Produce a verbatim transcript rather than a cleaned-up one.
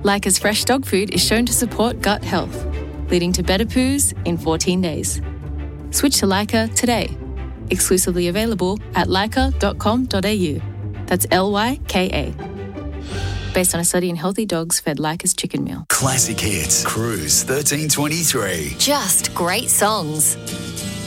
Leica's fresh dog food is shown to support gut health, leading to better poos in fourteen days. Switch to Leica today. Exclusively available at leica dot com dot a u. That's L Y K A. Based on a study in healthy dogs fed Leica's chicken meal. Classic hits. Cruise thirteen twenty-three. Just great songs.